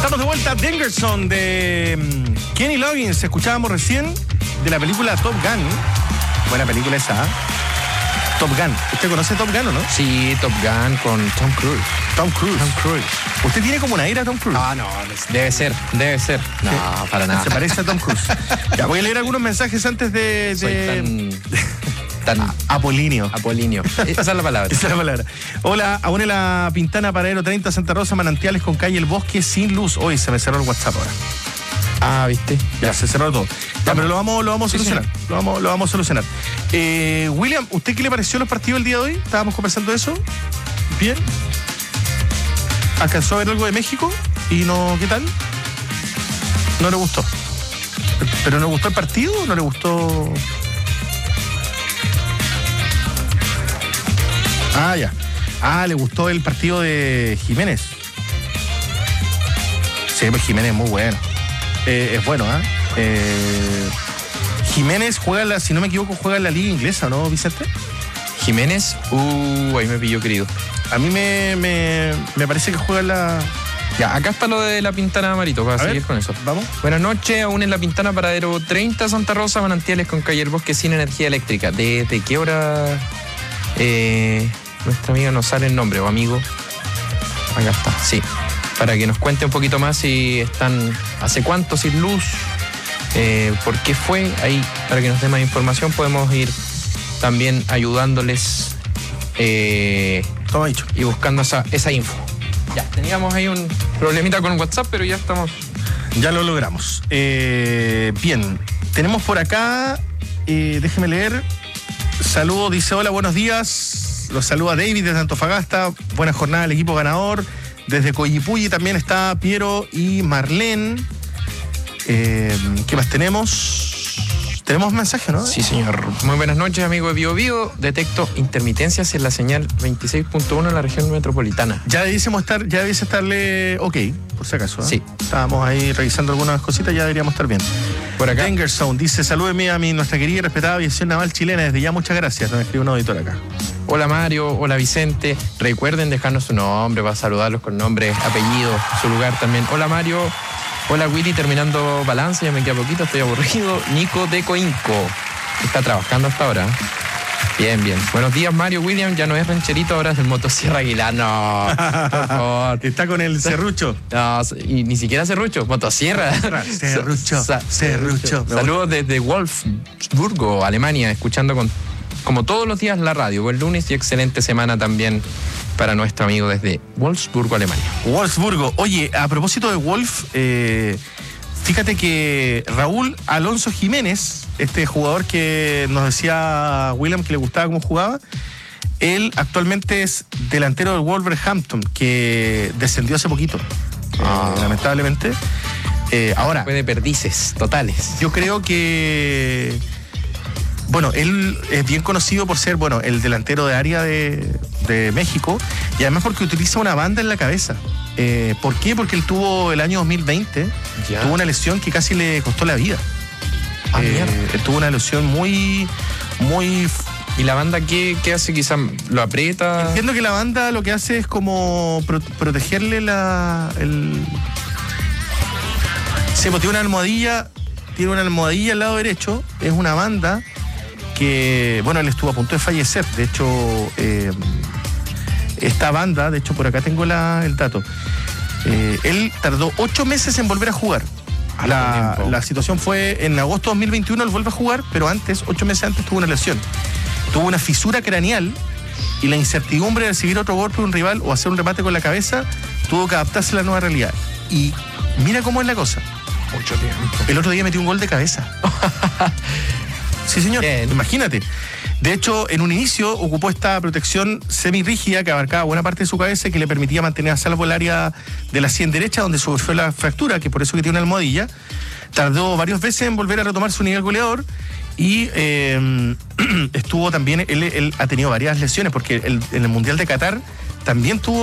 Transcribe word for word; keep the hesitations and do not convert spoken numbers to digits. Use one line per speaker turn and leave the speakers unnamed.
Estamos de vuelta. Dengerson de um, Kenny Loggins. Escuchábamos recién de la película Top Gun. Buena película esa, ¿eh? Top Gun. ¿Usted conoce Top Gun o no?
Sí, Top Gun con Tom Cruise.
Tom Cruise.
Tom Cruise.
¿Usted tiene como una ira a Tom Cruise?
Ah, no, debe ser, debe ser. No,
¿Sí?
para nada.
Se parece a Tom Cruise. Ya, voy a leer algunos mensajes antes de... de...
Soy tan... tan...
Apolíneo.
Apolíneo. Esa es la palabra.
Esa es la palabra. Hola, abone la Pintana Paradero treinta, Santa Rosa, Manantiales con calle El Bosque sin luz. Hoy se me cerró el WhatsApp ahora.
Ah, ¿viste?
Ya, se cerró todo. Ya, pero lo vamos, lo vamos a
Sí,
solucionar.
sí.
Lo vamos, lo vamos a solucionar. Eh, William, ¿usted qué le pareció los partidos el día de hoy? Estábamos conversando de eso. Bien. ¿Alcanzó a ver algo de México? ¿Y no, qué tal? No le gustó. ¿Pero no le gustó el partido o no le gustó...? Ah, ya. Ah, le gustó el partido de Jiménez. Sí, pues Jiménez es muy bueno. Eh, es bueno, ¿eh? ¿eh? Jiménez juega, la, si no me equivoco, juega en la liga inglesa, ¿no, Vicente?
Jiménez, uh, ahí me pilló, querido.
A mí me, me, me parece que juega en la...
Ya, acá está lo de la Pintana, Marito, para
A
seguir
ver,
con eso.
Vamos.
Buenas noches, aún en la Pintana Paradero treinta, Santa Rosa, Manantiales con calle El Bosque sin energía eléctrica. ¿Desde qué hora eh, nuestra amiga nos sale el nombre o amigo? Acá está, sí. Para que nos cuente un poquito más si están, hace cuánto sin luz, eh, por qué fue, ahí para que nos dé más información podemos ir también ayudándoles eh,
Toma dicho.
y buscando esa, esa info. Ya, teníamos ahí un problemita con WhatsApp, pero ya estamos.
Ya lo logramos. Eh, bien, tenemos por acá, eh, déjeme leer. Saludos, dice hola, buenos días. Los saluda David desde Antofagasta. Buena jornada al equipo ganador. Desde Coyipulli también está Piero y Marlene. Eh, ¿Qué más tenemos? Tenemos mensaje, ¿no?
Sí, señor. Muy buenas noches, amigo de Bio Bio. Detecto intermitencias en la señal veintiséis punto uno en la región metropolitana.
Ya debiésemos estar, ya debiese estarle ok, por si acaso, ¿eh?
Sí.
Estábamos ahí revisando algunas cositas, ya deberíamos estar bien.
Por acá.
Dengerson dice, salúdeme a mi, nuestra querida y respetada aviación naval chilena. Desde ya, muchas gracias. Nos escribe un auditor acá.
Hola Mario, hola Vicente. Recuerden dejarnos su nombre para saludarlos con nombre, apellido, su lugar también. Hola Mario. Hola Willy, terminando balance, ya me queda poquito, estoy aburrido. Nico de Coinco, está trabajando hasta ahora. Bien, bien. Buenos días Mario, William, ya no es rancherito, ahora es el Motosierra Aguilar. No, por favor.
Está con el serrucho.
No, y ni siquiera serrucho, Motosierra.
Serrucho,
Sa-
serrucho.
Saludos desde Wolfsburgo, Alemania, escuchando con, como todos los días la radio. Buen lunes y excelente semana también para nuestro amigo desde Wolfsburgo, Alemania.
Wolfsburgo. Oye, a propósito de Wolf, eh, fíjate que Raúl Alonso Jiménez, este jugador que nos decía William que le gustaba cómo jugaba, él actualmente es delantero del Wolverhampton, que descendió hace poquito,
Ah.
eh, lamentablemente. Eh, ahora,
Fue de perdices totales.
yo creo que... Bueno, él es bien conocido por ser, bueno, el delantero de área de, de México y además porque utiliza una banda en la cabeza. Eh, ¿Por qué? Porque él tuvo el año dos mil veinte,
Ya.
tuvo una lesión que casi le costó la vida.
Ah,
Eh,
mierda.
él tuvo una lesión muy, muy...
¿Y la banda qué, qué hace? Quizás lo aprieta.
Entiendo que la banda lo que hace es como pro- protegerle la... El... Sí, pues tiene una almohadilla, tiene una almohadilla al lado derecho, es una banda que, bueno, él estuvo a punto de fallecer. De hecho, eh, esta banda, de hecho por acá tengo la, el dato, eh, él tardó ocho meses en volver a jugar.
A
La,
tiempo.
la situación fue en agosto de dos mil veintiuno, él vuelve a jugar, pero antes, ocho meses antes, tuvo una lesión. Tuvo una fisura craneal y la incertidumbre de recibir otro golpe de un rival o hacer un remate con la cabeza, tuvo que adaptarse a la nueva realidad. Y mira cómo es la cosa.
Mucho tiempo.
El otro día metió un gol de cabeza. Sí, señor.
Bien.
Imagínate. De hecho, en un inicio ocupó esta protección semirrígida que abarcaba buena parte de su cabeza y que le permitía mantener a salvo el área de la sien derecha donde sufrió la fractura, que por eso que tiene una almohadilla. Tardó varias veces en volver a retomar su nivel goleador y eh, estuvo también, él, él ha tenido varias lesiones porque el- en el Mundial de Qatar también tuvo